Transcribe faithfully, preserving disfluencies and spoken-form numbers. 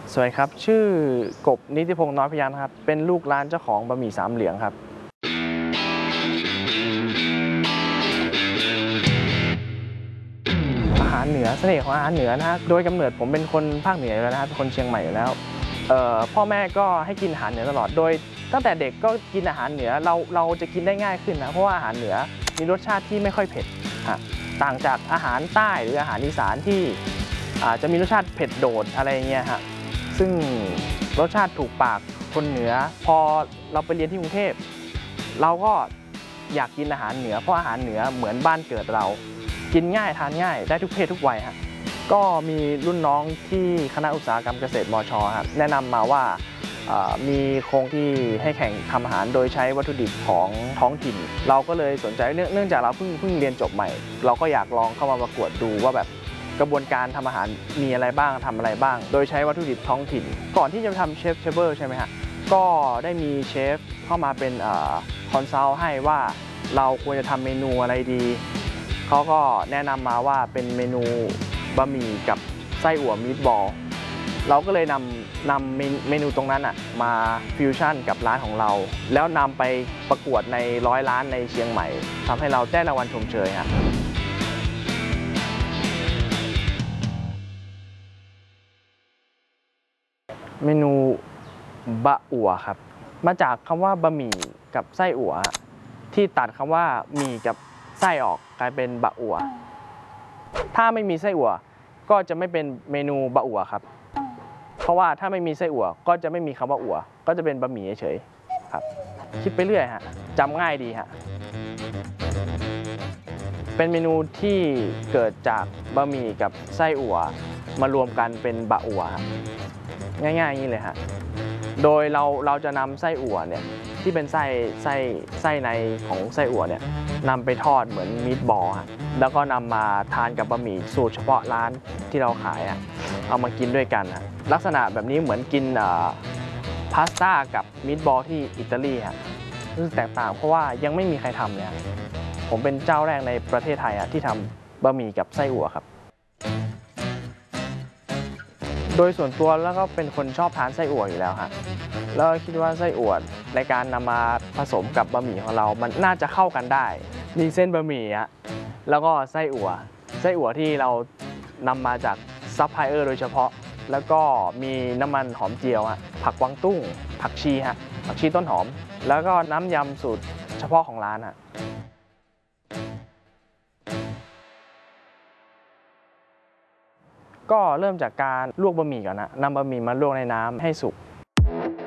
สวัสดีครับชื่อกบนิติพงษ์น้อยพยัญชนะครับเป็นลูกร้านเจ้าของบะหมี่สามเหลืองครับอาหารเหนือเสน่ห์ของอาหารเหนือนะฮะโดยกำเนิดผมเป็นคนภาคเหนืออยู่แล้วนะครับเป็นคนเชียงใหม่อยู่แล้วเอ่อพ่อแม่ก็ให้กินอาหารเหนือตลอดโดยตั้งแต่เด็กก็กินอาหารเหนือเราเราจะกินได้ง่ายขึ้นนะเพราะว่าอาหารเหนือมีรสชาติที่ไม่ค่อยเผ็ดฮะต่างจากอาหารใต้หรืออาหารอีสานที่อาจจะมีรสชาติเผ็ดโดดอะไรเงี้ยฮะซึ่งรสชาติถูกปากคนเหนือพอเราไปเรียนที่กรุงเทพเราก็อยากกินอาหารเหนือเพราะอาหารเหนือเหมือนบ้านเกิดเรากินง่ายทานง่ายได้ทุกเพศทุกวัยฮะก็มีรุ่นน้องที่คณะอุตสาหกรรมเกษตรมช.ครับแนะนำมาว่ามีโครงที่ให้แข่งทำอาหารโดยใช้วัตถุดิบของท้องถิ่นเราก็เลยสนใจเนื่องจากเราเพิ่งเพิ่งเรียนจบใหม่เราก็อยากลองเข้ามาประกวดดูว่าแบบกระบวนการทำอาหารมีอะไรบ้างทำอะไรบ้างโดยใช้วัตถุดิบท้องถิ่นก่อนที่จะทำเชฟเชฟเบอร์ใช่ไหมฮะก็ได้มีเชฟเข้ามาเป็นคอนซัลท์ให้ว่าเราควรจะทำเมนูอะไรดีเขาก็แนะนำมาว่าเป็นเมนูบะหมี่กับไส้อั่วมีทบอลเราก็เลยนำนำเมนูตรงนั้นอ่ะมาฟิวชั่นกับร้านของเราแล้วนำไปประกวดในร้อยร้านในเชียงใหม่ทำให้เราได้รางวัลชมเชยครับเมนูบะอั่วครับมาจากคำว่าบะหมี่กับไส้อั่วที่ตัดคำว่าหมี่กับไส้ออกกลายเป็นบะอั่วถ้าไม่มีไส้อั่วก็จะไม่เป็นเมนูบะอั่วครับเพราะว่าถ้าไม่มีไส้อั่วก็จะไม่มีคำว่าอั่วก็จะเป็นบะหมี่เฉยๆครับคิดไปเรื่อยฮะจำง่ายดีฮะเป็นเมนูที่เกิดจากบะหมี่กับไส้อั่วมารวมกันเป็นบะอั่วง่ายๆอย่างนี้เลยฮะโดยเราเราจะนำไส้อั่วเนี่ยที่เป็นไส้ไส้ไส้ในของไส้อั่วเนี่ยนำไปทอดเหมือนมีทบอลฮะแล้วก็นำมาทานกับบะหมี่สูตรเฉพาะร้านที่เราขายอ่ะเอามากินด้วยกันฮะลักษณะแบบนี้เหมือนกินพาสต้ากับมีทบอลที่อิตาลีฮะรู้สึกแตกต่างเพราะว่ายังไม่มีใครทำเลยผมเป็นเจ้าแรกในประเทศไทยที่ทำบะหมี่กับไส้อั่วครับโดยส่วนตัวแล้วก็เป็นคนชอบทานไส้อั่วอยู่แล้วฮะแล้วคิดว่าไส้อั่วในการนำมาผสมกับบะหมี่ของเรามันน่าจะเข้ากันได้มีเส้นบะหมี่ฮะแล้วก็ไส้อั่วไส้อั่วที่เรานำมาจากซัพพลายเออร์โดยเฉพาะแล้วก็มีน้ำมันหอมเจียวฮะผักกวางตุ้งผักชีฮะผักชีต้นหอมแล้วก็น้ำยำสูตรเฉพาะของร้านฮะก็เริ่มจากการลวกบะหมี่ก่อนนะนำบะหมี่มาลวกในน้ำให้สุก